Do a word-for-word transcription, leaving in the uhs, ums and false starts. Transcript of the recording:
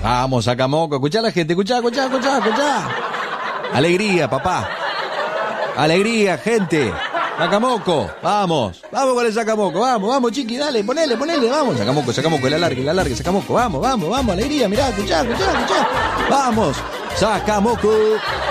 Vamos, Sacamoco, escuchá a la gente, escuchá, escuchá, escuchá, escuchá. Alegría, papá. Alegría, gente. Sacamoco, vamos, vamos con el Sacamoco, vamos, vamos, chiqui, dale, ponele, ponele, vamos. Sacamoco, Sacamoco, la larga, la larga, Sacamoco, vamos, vamos, vamos, alegría, mirá, escuchá, escuchá, escuchá. Vamos, Sacamoco.